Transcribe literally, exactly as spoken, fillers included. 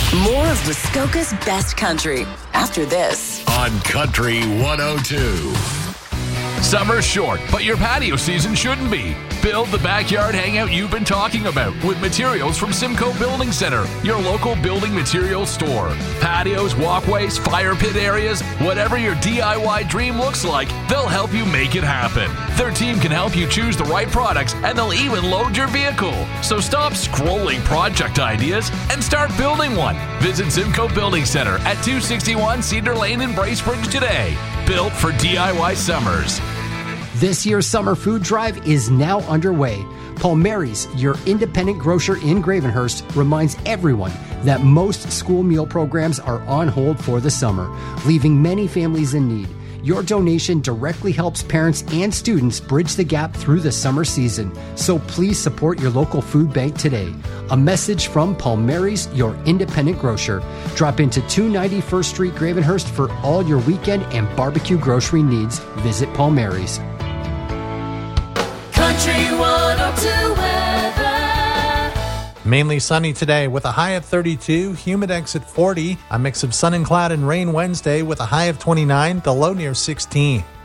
More of Muskoka's best country after this. On Country one oh two. Summer's short, but your patio season shouldn't be. Build the backyard hangout you've been talking about with materials from Simcoe Building Center, your local building materials store. Patios, walkways, fire pit areas, whatever your D I Y dream looks like, they'll help you make it happen. Their team can help you choose the right products, and they'll even load your vehicle. So stop scrolling project ideas and start building one. Visit Simcoe Building Center at two sixty-one Cedar Lane in Bracebridge today. Built for D I Y summers. This year's summer food drive is now underway. Paul Mary's, your independent grocer in Gravenhurst, reminds everyone that most school meal programs are on hold for the summer, leaving many families in need. Your donation directly helps parents and students bridge the gap through the summer season. So please support your local food bank today. A message from Paul Mary's, your independent grocer. Drop into two ninety-first Street, Gravenhurst for all your weekend and barbecue grocery needs. Visit Paul Mary's. Country one oh two weather. Mainly sunny today with a high of thirty-two, humidex at forty, a mix of sun and cloud and rain Wednesday with a high of twenty-nine, the low near sixteen.